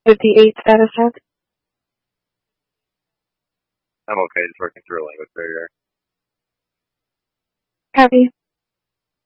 58 status check. I'm okay, just working through a language barrier. Copy.